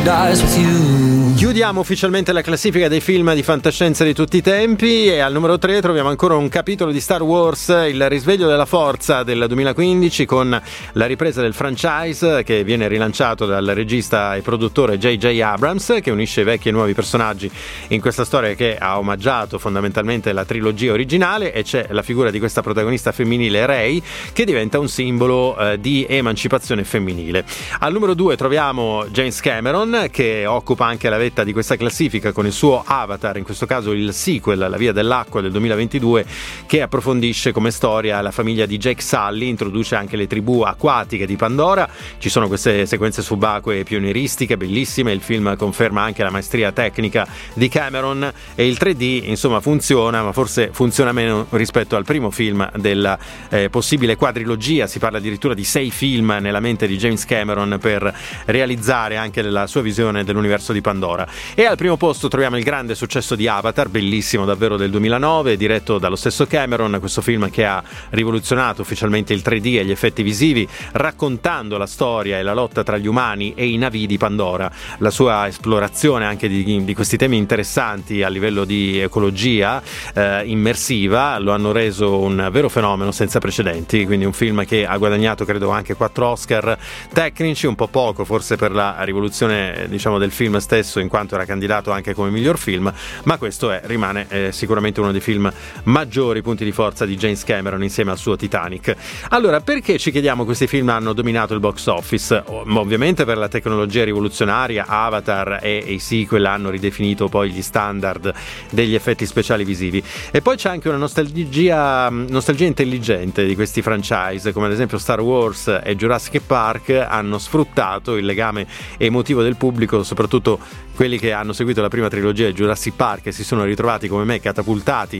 paradise with you. Chiudiamo ufficialmente la classifica dei film di fantascienza di tutti i tempi e al numero 3 troviamo ancora un capitolo di Star Wars, Il risveglio della forza del 2015, con la ripresa del franchise che viene rilanciato dal regista e produttore J.J. Abrams, che unisce i vecchi e nuovi personaggi in questa storia che ha omaggiato fondamentalmente la trilogia originale, e c'è la figura di questa protagonista femminile Rey che diventa un simbolo di emancipazione femminile. Al numero 2 troviamo James Cameron, che occupa anche la vetta di questa classifica con il suo Avatar, in questo caso il sequel La via dell'acqua del 2022, che approfondisce come storia la famiglia di Jake Sully, introduce anche le tribù acquatiche di Pandora. Ci sono queste sequenze subacquee pionieristiche bellissime, il film conferma anche la maestria tecnica di Cameron e il 3D insomma funziona, ma forse funziona meno rispetto al primo film della possibile quadrilogia. Si parla addirittura di 6 film nella mente di James Cameron per realizzare anche la sua visione dell'universo di Pandora. E al primo posto troviamo il grande successo di Avatar, bellissimo davvero, del 2009, diretto dallo stesso Cameron, questo film che ha rivoluzionato ufficialmente il 3D e gli effetti visivi, raccontando la storia e la lotta tra gli umani e i navi di Pandora, la sua esplorazione anche di questi temi interessanti a livello di ecologia immersiva, lo hanno reso un vero fenomeno senza precedenti, quindi un film che ha guadagnato credo anche 4 Oscar tecnici, un po' poco forse per la rivoluzione diciamo del film stesso, in quanto era candidato anche come miglior film, ma questo rimane sicuramente uno dei film maggiori punti di forza di James Cameron insieme al suo Titanic. Allora, perché ci chiediamo questi film hanno dominato il box office? Ovviamente per la tecnologia rivoluzionaria, Avatar e i sequel hanno ridefinito poi gli standard degli effetti speciali visivi, e poi c'è anche una nostalgia intelligente di questi franchise, come ad esempio Star Wars e Jurassic Park hanno sfruttato il legame emotivo del pubblico, soprattutto quelli che hanno seguito la prima trilogia di Jurassic Park e si sono ritrovati come me catapultati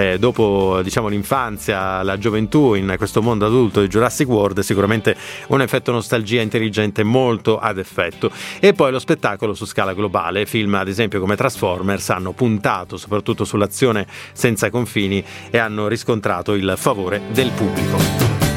dopo diciamo l'infanzia, la gioventù in questo mondo adulto di Jurassic World. Sicuramente un effetto nostalgia intelligente molto ad effetto. E poi lo spettacolo su scala globale, film ad esempio come Transformers hanno puntato soprattutto sull'azione senza confini e hanno riscontrato il favore del pubblico.